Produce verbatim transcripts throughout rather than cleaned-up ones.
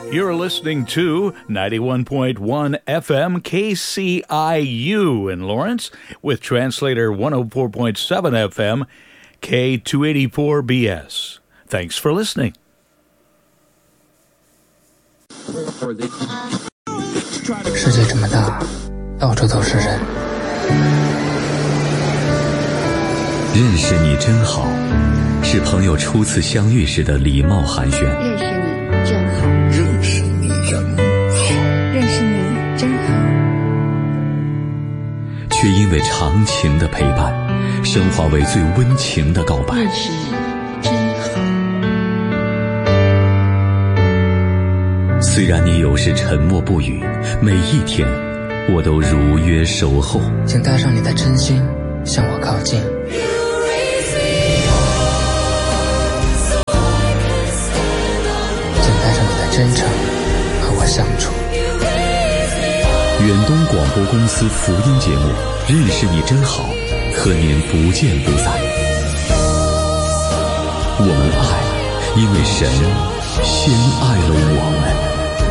You're listening to ninety-one point one F M K C I U in Lawrence with translator one oh four point seven F M K two eighty-four B S. Thanks for listening. 世界这么大，到处都是人。 认识你真好，是朋友初次相遇时的礼貌寒暄。 认识你真好， 认识你真好， 认识你真好。 却因为长情的陪伴，升华为最温情的告白。 认识你真好。 虽然你有时沉默不语，每一天我都如约守候。 请带上你的真心向我靠近。真诚和我相处。 远东广播公司福音节目《认识你真好》，和您不见不散。我们爱，因为神先爱了我们。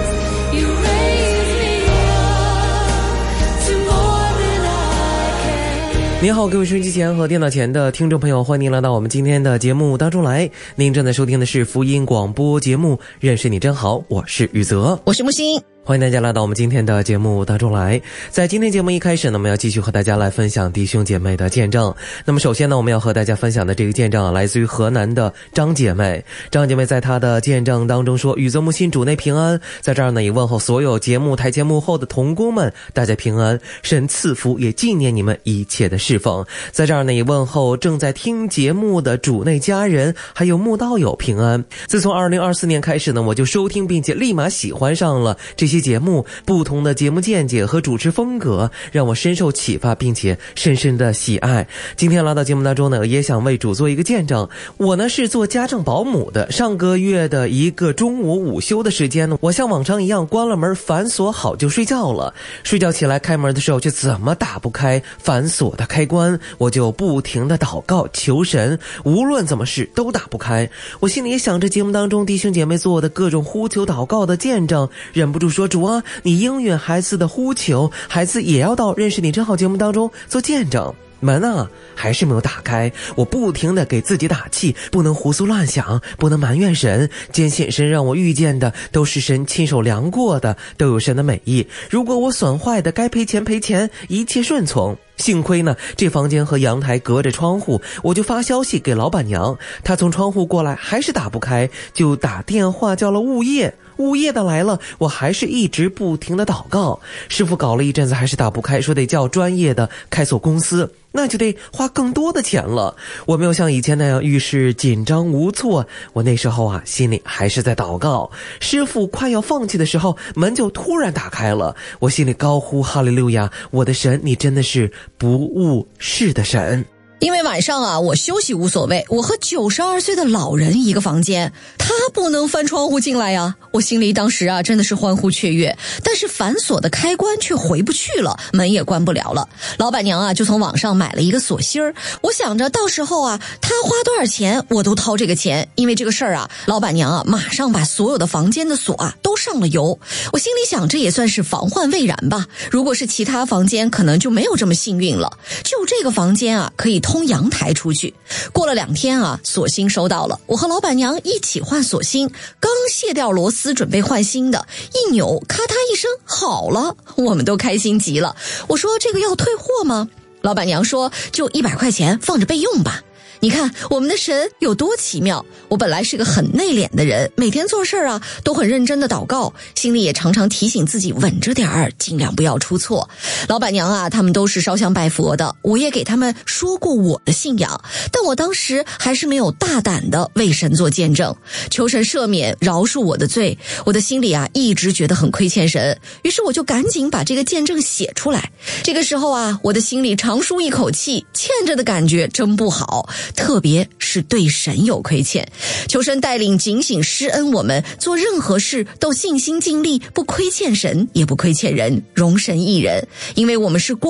您好，各位收音机前和电脑前的听众朋友，欢迎您来到我们今天的节目当中来。您正在收听的是福音广播节目《认识你真好》，我是宇泽， 我是木星。 欢迎大家来到我们今天的节目当中来。在今天节目一开始呢，我们要继续和大家来分享弟兄姐妹的见证。那么首先呢，我们要和大家分享的这个见证啊，来自于河南的张姐妹。张姐妹在她的见证当中说：宇泽木星主内平安。在这儿呢，也问候所有节目台前幕后的同工们，大家平安，神赐福，也纪念你们一切的侍奉。在这儿呢，也问候正在听节目的主内家人还有慕道友平安。自从二零二四年开始呢，我就收听并且立马喜欢上了这些节目，不同的节目见解和主持风格让我深受启发，并且深深的喜爱。今天来到节目当中呢，也想为主做一个见证。我呢是做家政保姆的，上个月的一个中午午休的时间呢，我像往常一样关了门，反锁好就睡觉了。睡觉起来开门的时候，却怎么打不开反锁的开关，我就不停的祷告求神，无论怎么试都打不开。我心里也想着节目当中弟兄姐妹做的各种呼求祷告的见证，忍不住说：主啊，你应允孩子的呼求，孩子也要到认识你真好节目当中做见证。门啊还是没有打开，我不停地给自己打气，不能胡思乱想，不能埋怨神，坚信神让我遇见的都是神亲手量过的，都有神的美意。如果我损坏的，该赔钱赔钱，一切顺从。幸亏呢，这房间和阳台隔着窗户，我就发消息给老板娘，她从窗户过来还是打不开，就打电话叫了物业。物业的来了，我还是一直不停的祷告。师傅搞了一阵子还是打不开，说得叫专业的开锁公司，那就得花更多的钱了。我没有像以前那样遇事紧张无措，我那时候啊心里还是在祷告。师傅快要放弃的时候，门就突然打开了，我心里高呼哈利路亚，我的神，你真的是不误事的神。 因为晚上啊，我休息无所谓，我和九十二岁的老人一个房间，他不能翻窗户进来呀。我心里当时啊真的是欢呼雀跃，但是反锁的开关却回不去了，门也关不了了。老板娘啊就从网上买了一个锁芯儿，我想着到时候啊他花多少钱我都掏这个钱，因为这个事儿啊，老板娘啊马上把所有的房间的锁啊都上了油。我心里想，这也算是防患未然吧，如果是其他房间可能就没有这么幸运了。就这个房间啊可以通阳台出去。过了两天啊，锁芯收到了，我和老板娘一起换锁芯，刚卸掉螺丝准备换新的，一扭咔嗒一声好了，我们都开心极了。我说这个要退货吗？老板娘说就一百块钱放着备用吧。你看我们的神有多奇妙。我本来是个很内敛的人，每天做事啊都很认真的祷告，心里也常常提醒自己稳着点儿，尽量不要出错。老板娘啊他们都是烧香拜佛的，我也给他们说过我的信仰，但我当时还是没有大胆的为神做见证，求神赦免饶恕我的罪。我的心里啊一直觉得很亏欠神，于是我就赶紧把这个见证写出来。这个时候啊，我的心里长舒一口气，欠着的感觉真不好，特别是对神有亏欠。求神带领警醒施恩，我们做任何事都尽心尽力，不亏欠神也不亏欠人，容神一人。因为我们是光，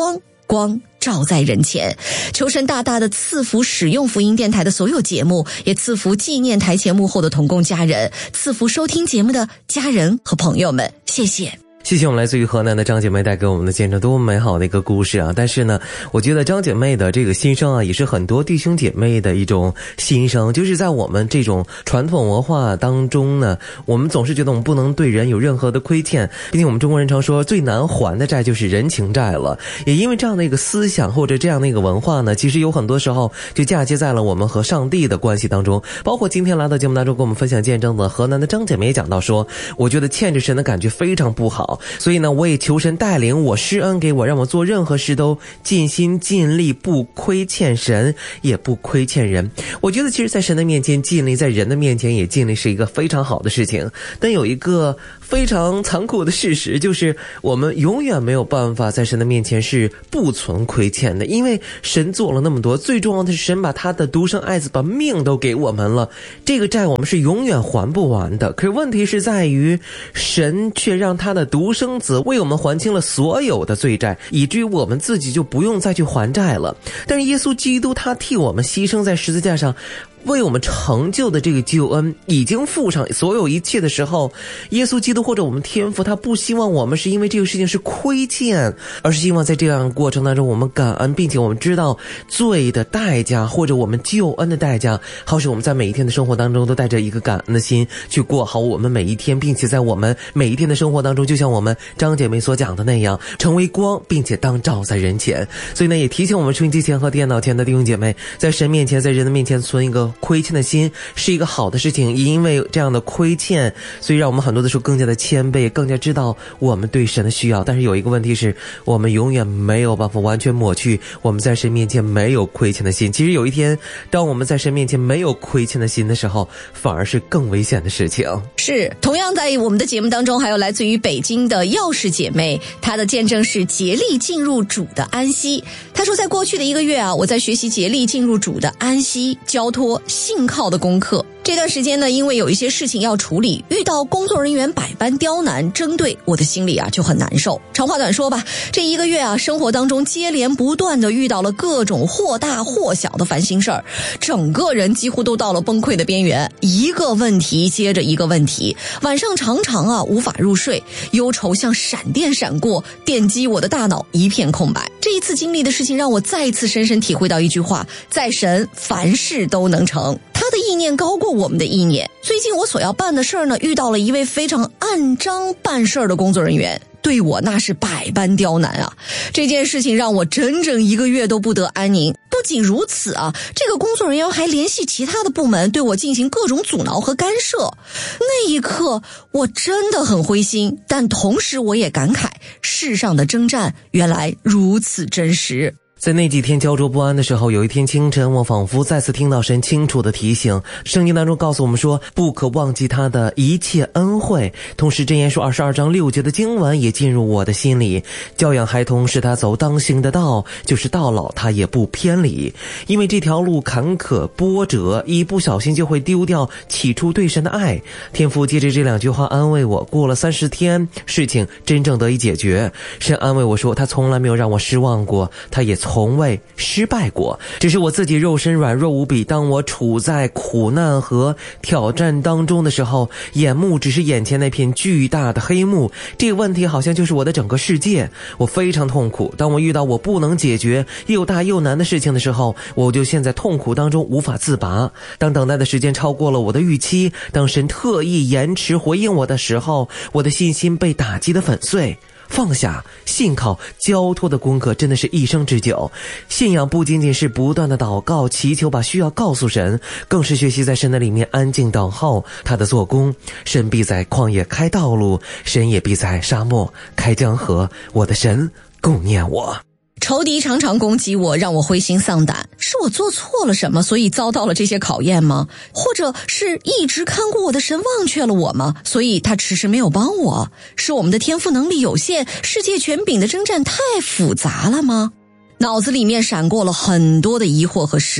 光照在人前。求神大大的赐福使用福音电台的所有节目，也赐福纪念台前幕后的同工家人，赐福收听节目的家人和朋友们，谢谢。 谢谢我们来自于河南的张姐妹带给我们的见证，多么美好的一个故事啊！但是呢，我觉得张姐妹的这个心声啊，也是很多弟兄姐妹的一种心声，就是在我们这种传统文化当中呢，我们总是觉得我们不能对人有任何的亏欠，毕竟我们中国人常说最难还的债就是人情债了。也因为这样的一个思想或者这样的一个文化呢，其实有很多时候就嫁接在了我们和上帝的关系当中。包括今天来到节目当中跟我们分享见证的河南的张姐妹也讲到说，我觉得欠着神的感觉非常不好，所以呢，我也求神带领我，施恩给我，让我做任何事都尽心尽力，不亏欠神，也不亏欠人。我觉得其实在神的面前尽力，在人的面前也尽力是一个非常好的事情。但有一个非常残酷的事实，就是我们永远没有办法在神的面前是不存亏欠的，因为神做了那么多，最重要的是神把他的独生爱子把命都给我们了，这个债我们是永远还不完的。可是问题是在于，神却让他的独生子为我们还清了所有的罪债，以至于我们自己就不用再去还债了。但是耶稣基督他替我们牺牲在十字架上，为我们成就的这个救恩已经付上所有一切的时候，耶稣基督或者我们天父他不希望我们是因为这个事情是亏欠，而是希望在这样的过程当中我们感恩，并且我们知道罪的代价或者我们救恩的代价，好使我们在每一天的生活当中都带着一个感恩的心去过好我们每一天，并且在我们每一天的生活当中，就像我们张姐妹所讲的那样，成为光，并且当照在人前。所以呢，也提醒我们收音机前和电脑前的弟兄姐妹，在神面前在人的面前存一个亏欠的心是一个好的事情，因为这样的亏欠，所以让我们很多的时候更加的谦卑，更加知道我们对神的需要。但是有一个问题是，我们永远没有办法完全抹去我们在神面前没有亏欠的心。其实有一天，当我们在神面前没有亏欠的心的时候，反而是更危险的事情。 是，同样在我们的节目当中，还有来自于北京的钥匙姐妹，她的见证是竭力进入主的安息。她说，在过去的一个月啊，我在学习竭力进入主的安息、交托、信靠的功课。这段时间呢，因为有一些事情要处理，遇到工作人员百般刁难针对，我的心里啊就很难受。长话短说吧，这一个月啊，生活当中接连不断的遇到了各种或大或小的烦心事儿，整个人几乎都到了崩溃的边缘，一个问题接着一个问题，晚上常常啊无法入睡，忧愁像闪电闪过，电击我的大脑一片空白。这一次经历的事情让我再一次深深体会到一句话，在神凡事都能成，他的意念高过我们的意念。最近我所要办的事儿呢，遇到了一位非常按章办事儿的工作人员，对我那是百般刁难啊！这件事情让我整整一个月都不得安宁。不仅如此啊，这个工作人员还联系其他的部门对我进行各种阻挠和干涉。那一刻我真的很灰心，但同时我也感慨，世上的征战原来如此真实。 在那几天焦灼不安的时候，有一天清晨，我仿佛再次听到神清楚的提醒，圣经当中告诉我们说，不可忘记他的一切恩惠。同时箴言书二十二章六节的经文也进入我的心里，教养孩童使他走当行的道，就是到老他也不偏离。因为这条路坎坷波折，一不小心就会丢掉起初对神的爱。天父借着这两句话安慰我，过了三十天，事情真正得以解决。神安慰我说，他从来没有让我失望过，他也从未失败过，只是我自己肉身软弱无比。当我处在苦难和挑战当中的时候，眼目只是眼前那片巨大的黑幕，这个问题好像就是我的整个世界，我非常痛苦。当我遇到我不能解决又大又难的事情的时候，我就陷在痛苦当中无法自拔。当等待的时间超过了我的预期，当神特意延迟回应我的时候，我的信心被打击得粉碎。放下、信靠、交托的功课真的是一生之久。信仰不仅仅是不断的祷告祈求，把需要告诉神，更是学习在神的里面安静等候他的做工。神必在旷野开道路，神也必在沙漠开江河。我的神顾念我。 仇敌常常攻击我，让我灰心丧胆。是我做错了什么，所以遭到了这些考验吗？或者是一直看顾我的神忘却了我吗？所以他迟迟没有帮我？是我们的天赋能力有限，世界权柄的征战太复杂了吗？脑子里面闪过了很多的疑惑和失望。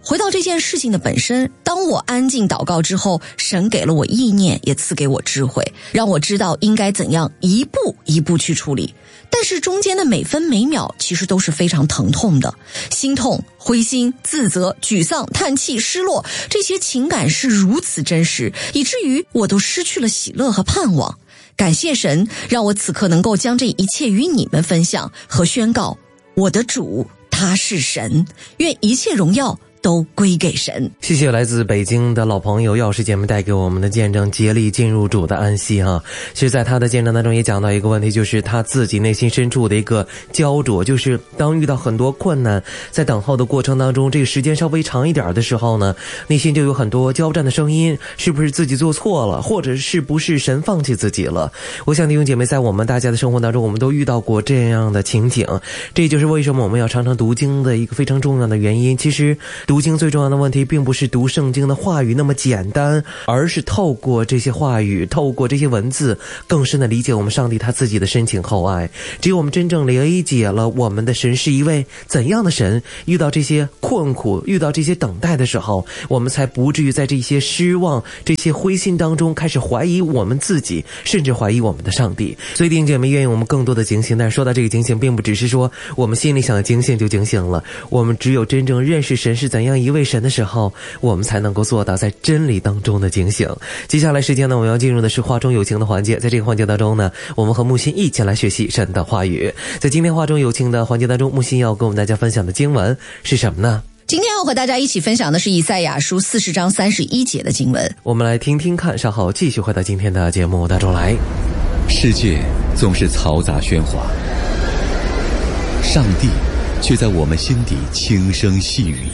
回到这件事情的本身，当我安静祷告之后，神给了我意念，也赐给我智慧，让我知道应该怎样一步一步去处理。但是中间的每分每秒其实都是非常疼痛的，心痛、灰心、自责、沮丧、叹气、失落，这些情感是如此真实，以至于我都失去了喜乐和盼望。感谢神，让我此刻能够将这一切与你们分享和宣告，我的主他是神，愿一切荣耀都归给神。 谢谢来自北京的老朋友钥匙姐妹带给我们的见证，竭力进入主的安息哈。其实在他的见证当中也讲到一个问题，就是他自己内心深处的一个焦灼，就是当遇到很多困难，在等候的过程当中，这个时间稍微长一点的时候呢，内心就有很多交战的声音，是不是自己做错了，或者是不是神放弃自己了。我想弟兄姐妹，在我们大家的生活当中，我们都遇到过这样的情景，这就是为什么我们要常常读经的一个非常重要的原因。其实读经最重要的问题并不是读圣经的话语那么简单，而是透过这些话语，透过这些文字，更深的理解我们上帝他自己的深情厚爱。只有我们真正理解了我们的神是一位怎样的神，遇到这些困苦，遇到这些等待的时候，我们才不至于在这些失望、这些灰心当中开始怀疑我们自己，甚至怀疑我们的上帝。所以弟兄姐妹，愿意我们更多的警醒。但是说到这个警醒，并不只是说我们心里想警醒就警醒了，我们只有真正认识神是怎样一位神的时候，我们才能够做到在真理当中的警醒。接下来时间呢，我们要进入的是话中有情的环节。在这个环节当中呢，我们和木心一起来学习神的话语。在今天话中有情的环节当中，木心要跟我们大家分享的经文是什么呢？ 今天要和大家一起分享的是以赛亚书四十章三十一节的经文。 我们来听听看，稍后继续回到今天的节目当中来。 世界总是嘈杂喧哗，上帝却在我们心底轻声细语。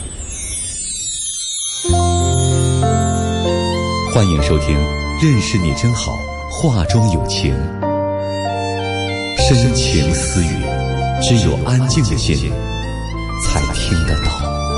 欢迎收听认识你真好，话中有情。深情私语，只有安静的心才听得到。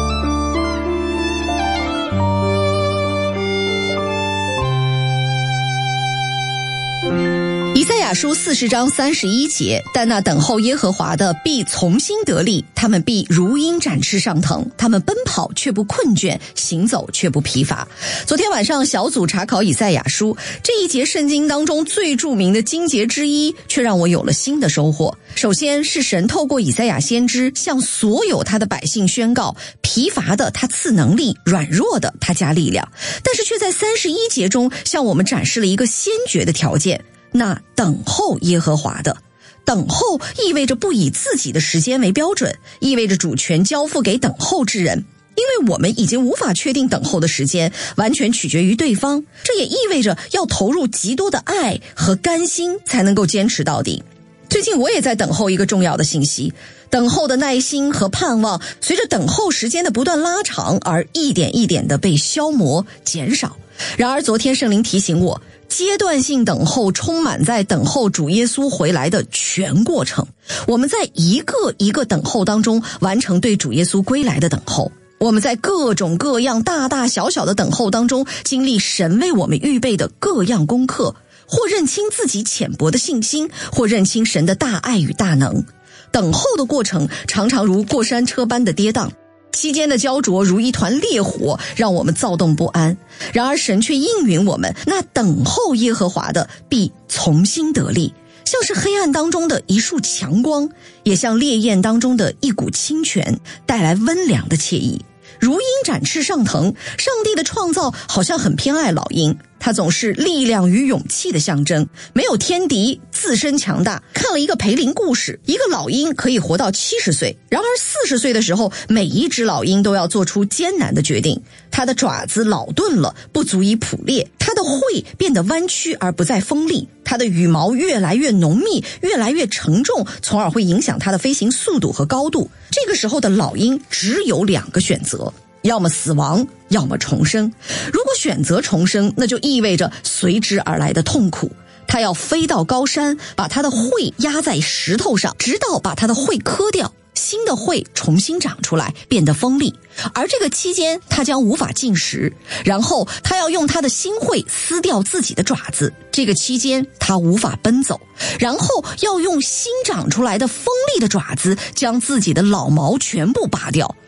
以赛亚书四十章三十一节，但那等候耶和华的必从心得力，他们必如鹰展翅上腾，他们奔跑却不困倦，行走却不疲乏。昨天晚上小组查考以赛亚书，这一节圣经当中最著名的经节之一，却让我有了新的收获。首先是神透过以赛亚先知向所有他的百姓宣告，疲乏的他赐能力，软弱的他加力量，但是却在三十一节中向我们展示了一个先决的条件，那等候耶和华的。等候意味着不以自己的时间为标准，意味着主权交付给等候之人，因为我们已经无法确定等候的时间，完全取决于对方。这也意味着要投入极多的爱和甘心才能够坚持到底。最近我也在等候一个重要的信息，等候的耐心和盼望随着等候时间的不断拉长而一点一点的被消磨减少。然而昨天圣灵提醒我，阶段性等候充满在等候主耶稣回来的全过程，我们在一个一个等候当中完成对主耶稣归来的等候。我们在各种各样大大小小的等候当中经历神为我们预备的各样功课，或认清自己浅薄的信心，或认清神的大爱与大能。等候的过程常常如过山车般的跌宕，期间的焦灼如一团烈火，让我们躁动不安。然而神却应允我们，那等候耶和华的必从心得力，像是黑暗当中的一束强光，也像烈焰当中的一股清泉，带来温凉的惬意。如鹰展翅上腾，上帝的创造好像很偏爱老鹰，它总是力量与勇气的象征，没有天敌，自身强大。看了一个培林故事，一个老鹰可以活到七十岁，然而四十岁的时候，每一只老鹰都要做出艰难的决定。它的爪子老钝了，不足以捕猎，它的喙变得弯曲而不再锋利，它的羽毛越来越浓密，越来越沉重，从而会影响它的飞行速度和高度。这个时候的老鹰只有两个选择，要么死亡，要么重生。如果选择重生，那就意味着随之而来的痛苦。它要飞到高山，把它的喙压在石头上，直到把它的喙磕掉，新的喙重新长出来，变得锋利。而这个期间，它将无法进食，然后它要用它的新喙撕掉自己的爪子。这个期间，它无法奔走，然后要用新长出来的锋利的爪子将自己的老毛全部拔掉。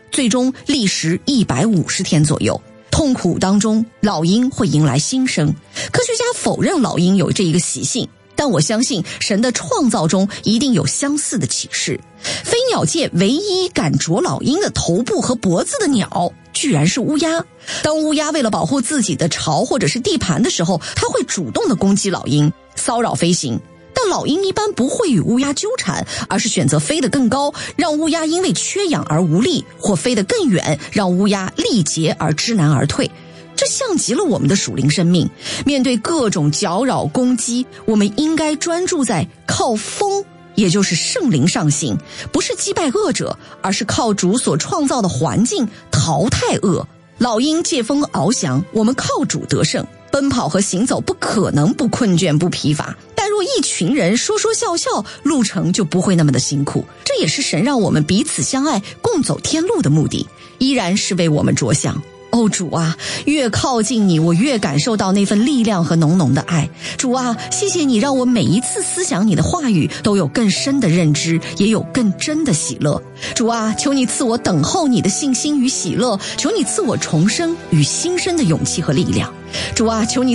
最终历时一百五十天左右。痛苦当中，老鹰会迎来新生。科学家否认老鹰有这一个习性，但我相信神的创造中一定有相似的启示。飞鸟界唯一敢啄老鹰的头部和脖子的鸟，居然是乌鸦。当乌鸦为了保护自己的巢或者是地盘的时候，它会主动的攻击老鹰，骚扰飞行。但老鹰一般不会与乌鸦纠缠，而是选择飞得更高，让乌鸦因为缺氧而无力，或飞得更远，让乌鸦力竭而知难而退。这像极了我们的属灵生命，面对各种搅扰攻击，我们应该专注在靠风，也就是圣灵上行，不是击败恶者，而是靠主所创造的环境淘汰恶。老鹰借风翱翔，我们靠主得胜。奔跑和行走不可能不困倦不疲乏，但若一群人说说笑笑，路程就不会那么的辛苦。这也是神让我们彼此相爱，共走天路的目的，依然是为我们着想。哦，主啊，越靠近你，我越感受到那份力量和浓浓的爱。主啊，谢谢你让我每一次思想你的话语都有更深的认知，也有更真的喜乐。主啊，求你赐我等候你的信心与喜乐，求你赐我重生与新生的勇气和力量。主啊，求你